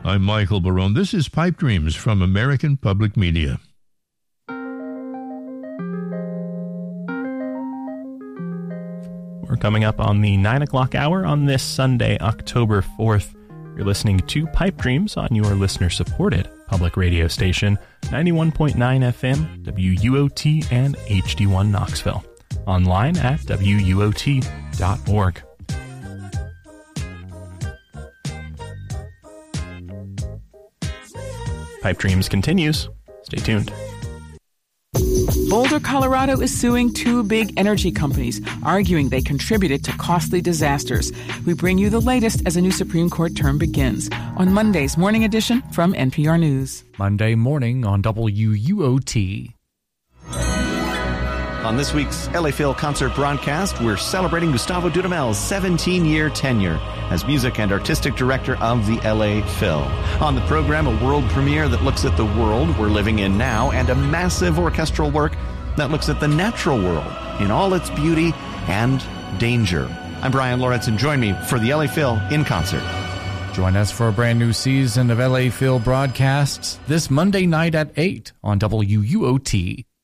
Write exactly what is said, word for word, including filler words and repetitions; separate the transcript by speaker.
Speaker 1: I'm Michael Barone. This is Pipe Dreams from American Public Media.
Speaker 2: We're coming up on the nine o'clock hour on this Sunday, October fourth. You're listening to Pipe Dreams on your listener-supported public radio station, ninety-one point nine F M, W U O T, and H D one Knoxville. Online at W U O T dot org. Pipe Dreams continues. Stay tuned.
Speaker 3: Boulder, Colorado is suing two big energy companies, arguing they contributed to costly disasters. We bring you the latest as a new Supreme Court term begins on Monday's Morning Edition from N P R News.
Speaker 4: Monday morning on W U O T.
Speaker 5: On this week's L A Phil concert broadcast, we're celebrating Gustavo Dudamel's seventeen-year tenure as music and artistic director of the L A Phil. On the program, a world premiere that looks at the world we're living in now and a massive orchestral work that looks at the natural world in all its beauty and danger. I'm Brian Lawrence, and join me for the L A Phil in concert.
Speaker 4: Join us for a brand new season of L A Phil broadcasts this Monday night at eight on W U O T.